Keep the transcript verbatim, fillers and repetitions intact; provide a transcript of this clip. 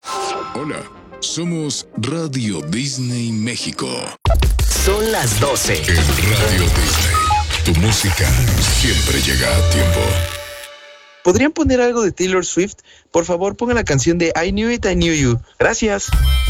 Hola, somos Radio Disney México. Son las doce. En Radio Disney, tu música siempre llega a tiempo. ¿Podrían poner algo de Taylor Swift? Por favor, pongan la canción de I Knew It, I Knew You. Gracias.